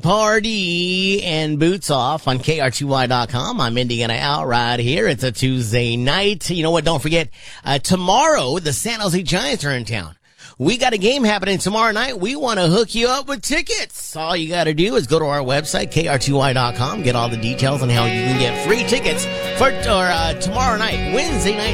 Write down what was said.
Party and Boots Off on KRTY.com. I'm Indiana Al right here. It's a Tuesday night. You know what? Don't forget, tomorrow the San Jose Giants are in town. We got a game happening tomorrow night. We want to hook you up with tickets. All you got to do is go to our website, KRTY.com, get all the details on how you can get free tickets for tomorrow night, Wednesday night.